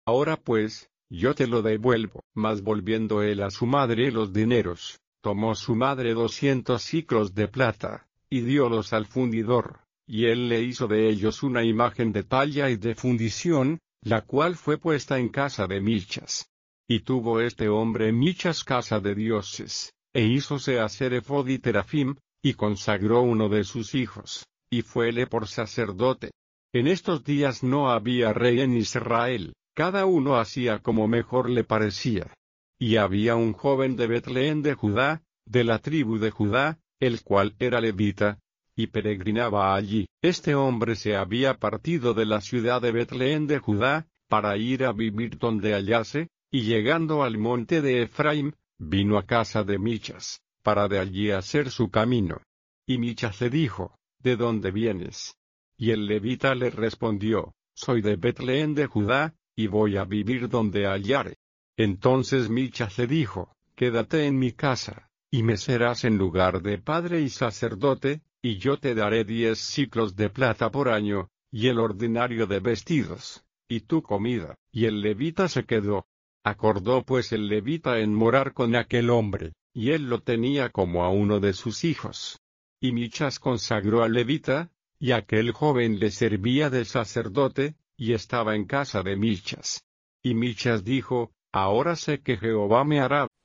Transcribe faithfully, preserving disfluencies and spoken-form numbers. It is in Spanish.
Ahora pues, yo te lo devuelvo. Mas volviendo él a su madre los dineros, tomó su madre doscientos siclos de plata, y diólos al fundidor, y él le hizo de ellos una imagen de talla y de fundición, la cual fue puesta en casa de Michas. Y tuvo este hombre Michas casa de dioses, e hízose hacer ephod y terafim, y consagró uno de sus hijos, y fuele por sacerdote. En estos días no había rey en Israel, cada uno hacía como mejor le parecía. Y había un joven de Betlehem de Judá, de la tribu de Judá, el cual era levita, y peregrinaba allí. Este hombre se había partido de la ciudad de Betlehem de Judá, para ir a vivir donde hallase, y llegando al monte de Efraim, vino a casa de Michas, para de allí hacer su camino. Y Michas le dijo, ¿de dónde vienes? Y el levita le respondió, soy de Betlehem de Judá, y voy a vivir donde hallare. Entonces Michas le dijo, quédate en mi casa, y me serás en lugar de padre y sacerdote, y yo te daré diez siclos de plata por año, y el ordinario de vestidos, y tu comida. Y el levita se quedó. Acordó pues el levita en morar con aquel hombre, y él lo tenía como a uno de sus hijos. Y Michas consagró al levita, y aquel joven le servía de sacerdote, y estaba en casa de Michas. Y Michas dijo, ahora sé que Jehová me hará